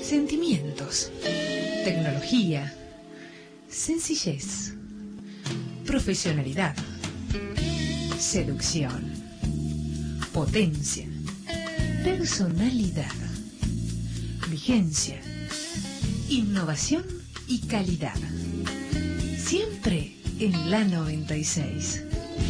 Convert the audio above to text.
Sentimientos, tecnología, sencillez, profesionalidad, seducción, potencia, personalidad, vigencia, innovación y calidad. Siempre en la 96.